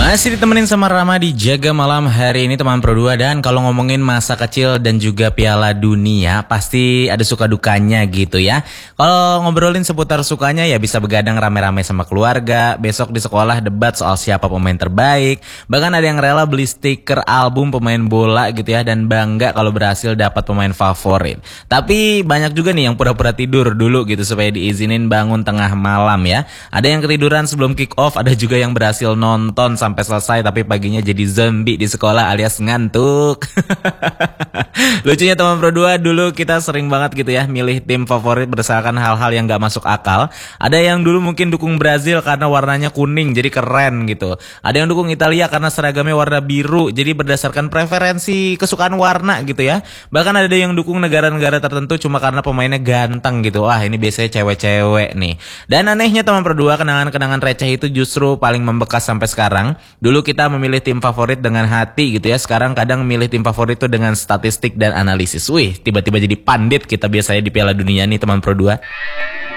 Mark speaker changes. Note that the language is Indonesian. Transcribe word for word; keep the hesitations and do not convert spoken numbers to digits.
Speaker 1: Masih ditemenin sama Rama di Jaga Malam hari ini teman Pro dua. Dan kalau ngomongin masa kecil dan juga Piala Dunia pasti ada suka dukanya gitu ya. Kalau ngobrolin seputar sukanya ya bisa begadang rame-rame sama keluarga. Besok di sekolah debat soal siapa pemain terbaik. Bahkan ada yang rela beli stiker album pemain bola gitu ya. Dan bangga kalau berhasil dapat pemain favorit. Tapi banyak juga nih yang pura-pura tidur dulu gitu supaya diizinin bangun tengah malam ya. Ada yang ketiduran sebelum kick off. Ada juga yang berhasil nonton sampai selesai tapi paginya jadi zombie di sekolah alias ngantuk. Lucunya teman Pro dua, dulu kita sering banget gitu ya milih tim favorit berdasarkan hal-hal yang gak masuk akal. Ada yang dulu mungkin dukung Brazil karena warnanya kuning jadi keren gitu. Ada yang dukung Italia karena seragamnya warna biru jadi berdasarkan preferensi kesukaan warna gitu ya. Bahkan ada yang dukung negara-negara tertentu cuma karena pemainnya ganteng gitu. Wah, ini biasanya cewek-cewek nih. Dan anehnya teman Pro dua, kenangan-kenangan receh itu justru paling membekas sampai sekarang. Dulu kita memilih tim favorit dengan hati gitu ya. Sekarang kadang memilih tim favorit itu dengan statistik dan analisis. Wih, tiba-tiba jadi pandit kita biasanya di Piala Dunia nih teman Pro dua.